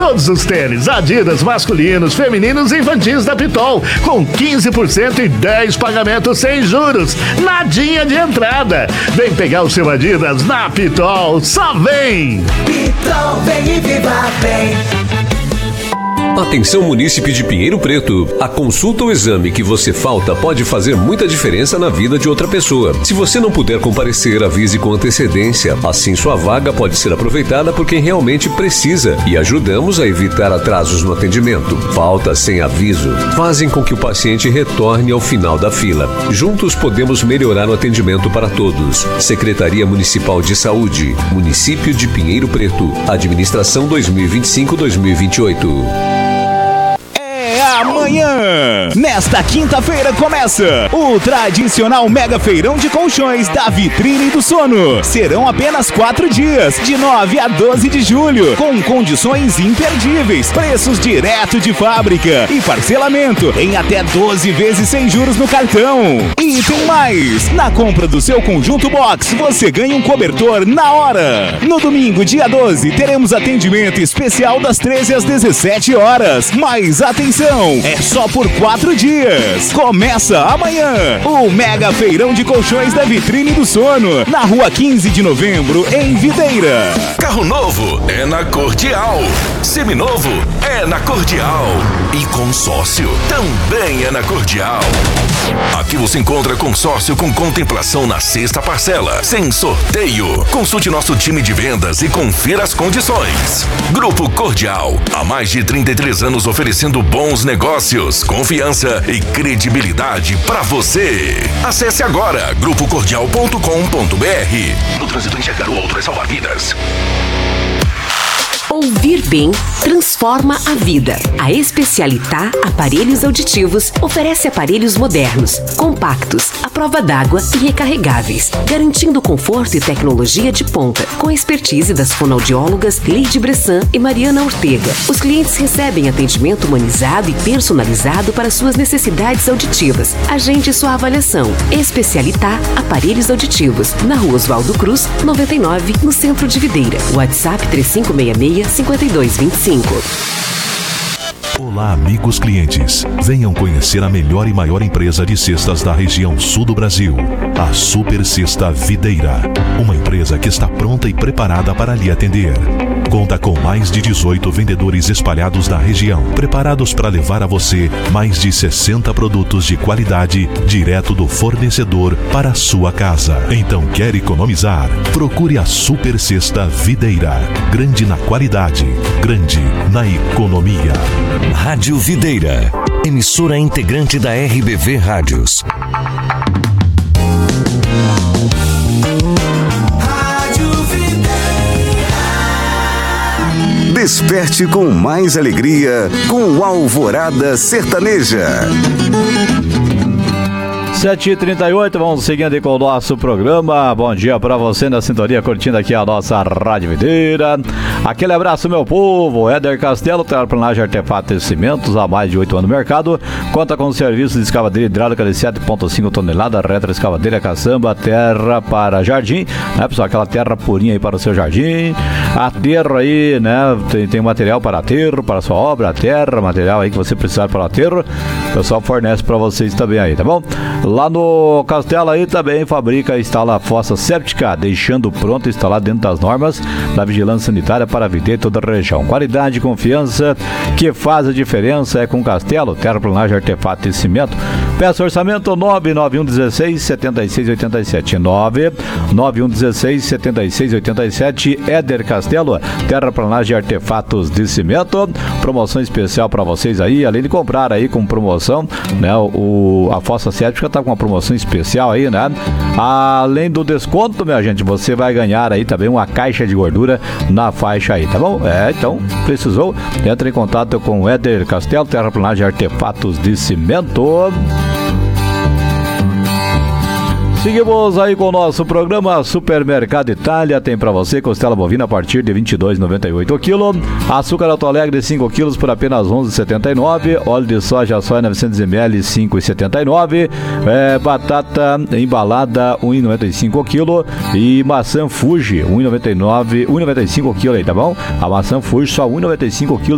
Todos os tênis Adidas masculinos, femininos e infantis da Pitol, com 15% e 10 pagamentos sem juros. Nadinha de entrada. Vem pegar o seu Adidas na Pitol. Só vem! Pitol, vem e viva bem. Atenção, munícipe de Pinheiro Preto. A consulta ou exame que você falta pode fazer muita diferença na vida de outra pessoa. Se você não puder comparecer, avise com antecedência. Assim sua vaga pode ser aproveitada por quem realmente precisa e ajudamos a evitar atrasos no atendimento. Faltas sem aviso fazem com que o paciente retorne ao final da fila. Juntos podemos melhorar o atendimento para todos. Secretaria Municipal de Saúde, Município de Pinheiro Preto, Administração 2025-2028. Amanhã, nesta quinta-feira, começa o tradicional Mega Feirão de Colchões da Vitrine do Sono. Serão apenas 4 dias, de 9 a 12 de julho, com condições imperdíveis, preços direto de fábrica e parcelamento em até 12 vezes sem juros no cartão. E tem mais! Na compra do seu conjunto box, você ganha um cobertor na hora. No domingo, dia 12, teremos atendimento especial das 13 às 17 horas. Mas atenção! É só por 4 dias. Começa amanhã o Mega Feirão de Colchões da Vitrine do Sono, na rua 15 de novembro, em Videira. Carro novo é na Cordial. Seminovo é na Cordial. E consórcio também é na Cordial. Aqui você encontra consórcio com contemplação na sexta parcela, sem sorteio. Consulte nosso time de vendas e confira as condições. Grupo Cordial, há mais de 33 anos oferecendo bons negócios, confiança e credibilidade para você. Acesse agora grupocordial.com.br. No trânsito, enxergar o outro é salvar vidas. Ouvir bem transforma a vida. A Especialità Aparelhos Auditivos oferece aparelhos modernos, compactos, à prova d'água e recarregáveis, garantindo conforto e tecnologia de ponta, com a expertise das fonoaudiólogas Leide Bressan e Mariana Ortega. Os clientes recebem atendimento humanizado e personalizado para suas necessidades auditivas. Agende sua avaliação. Especialità Aparelhos Auditivos, na Rua Oswaldo Cruz, 99, no centro de Videira. WhatsApp 3566-5225. Olá, amigos clientes. Venham conhecer a melhor e maior empresa de cestas da região sul do Brasil, a Super Cesta Videira. Uma empresa que está pronta e preparada para lhe atender. Conta com mais de 18 vendedores espalhados na região, preparados para levar a você mais de 60 produtos de qualidade direto do fornecedor para a sua casa. Então, quer economizar? Procure a Super Cesta Videira. Grande na qualidade, grande na economia. Rádio Videira, emissora integrante da RBV Rádios. Desperte com mais alegria com Alvorada Sertaneja. 7h38, vamos seguindo aí com o nosso programa. Bom dia pra você na sintonia, curtindo aqui a nossa Rádio Videira. Aquele abraço, meu povo. Éder Castelo, terraplanagem, artefatos e cimentos, há mais de 8 anos no mercado. Conta com serviços de escavadeira hidráulica de 7,5 toneladas, retroescavadeira, caçamba, terra para jardim, né, pessoal? Aquela terra purinha aí para o seu jardim. Aterro aí, né? Tem material para aterro, para a sua obra, a terra, material aí que você precisar para o aterro. O pessoal fornece para vocês também aí, tá bom? Lá no Castelo aí também fabrica e instala a fossa séptica, deixando pronto instalado dentro das normas da vigilância sanitária para viver toda a região. Qualidade e confiança que faz a diferença é com Castelo, terraplanagem, artefato e cimento. Peça orçamento 99116-7687. 99116-7687. Éder Castelo, terraplanagem e artefatos de cimento. Promoção especial para vocês aí, além de comprar aí com promoção, né? A fossa séptica tá com uma promoção especial aí, né? Além do desconto, minha gente, você vai ganhar aí também uma caixa de gordura na faixa aí, tá bom? Então, precisou, entre em contato com o Éder Castelo, terraplanagem e artefatos de cimento. Seguimos aí com o nosso programa. Supermercado Itália tem pra você costela bovina a partir de R$ 22,98 o quilo, açúcar Alto Alegre 5 quilos por apenas R$ 11,79, óleo de soja 900 ml R$ 5,79, batata embalada R$ 1,95 o quilo e maçã Fuji R$ 1,95 o quilo aí, tá bom? A maçã Fuji só R$ 1,95 o quilo.